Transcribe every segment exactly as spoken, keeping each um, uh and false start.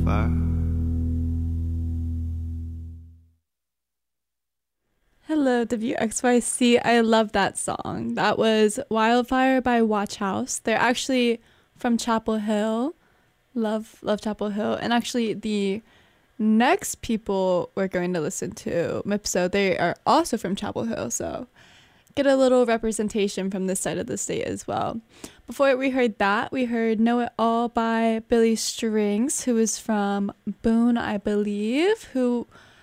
Wildfire. Hello, W X Y C. I love that song. That was Wildfire by Watch House. They're actually from Chapel Hill. Love, love Chapel Hill. And actually, the next people we're going to listen to, Mipso, they are also from Chapel Hill. So get a little representation from this side of the state as well. Before we heard that, we heard Know It All by Billy Strings, who is from Boone, I believe, who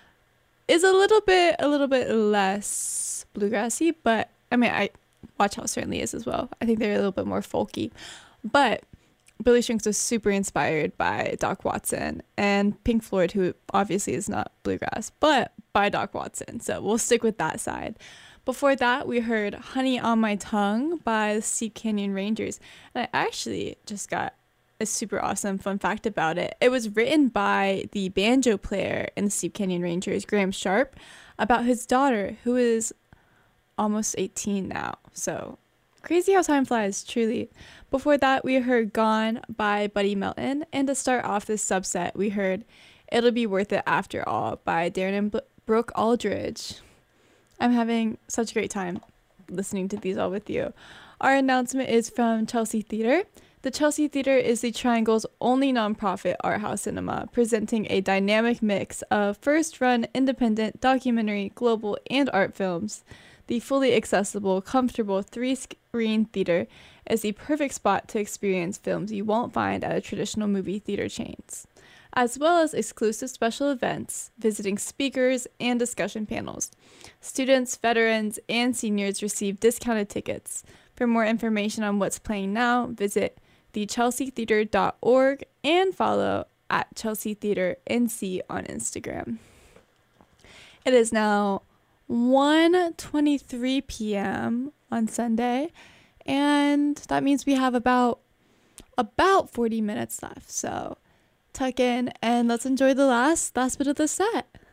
is a little bit a little bit less bluegrassy, but I mean, I Watch House certainly is as well. I think they're a little bit more folky, but Billy Strings was super inspired by Doc Watson and Pink Floyd, who obviously is not bluegrass, but by Doc Watson. So we'll stick with that side. Before that, we heard Honey on My Tongue by the Steep Canyon Rangers. And I actually just got a super awesome fun fact about it. It was written by the banjo player in the Steep Canyon Rangers, Graham Sharp, about his daughter, who is almost eighteen now. So crazy how time flies, truly. Before that, we heard Gone by Buddy Melton. And to start off this subset, we heard It'll Be Worth It After All by Darren and B- Brooke Aldridge. I'm having such a great time listening to these all with you. Our announcement is from Chelsea Theatre. The Chelsea Theatre is the Triangle's only nonprofit art house cinema, presenting a dynamic mix of first-run independent, documentary, global, and art films. The fully accessible, comfortable three-screen theater is the perfect spot to experience films you won't find at a traditional movie theater chains, as well as exclusive special events, visiting speakers, and discussion panels. Students, veterans, and seniors receive discounted tickets. For more information on what's playing now, visit the chelsea theatre dot org and follow at Chelsea Theatre N C on Instagram. It is now one twenty-three p.m. on Sunday, and that means we have about about forty minutes left. So tuck in and let's enjoy the last last bit of the set.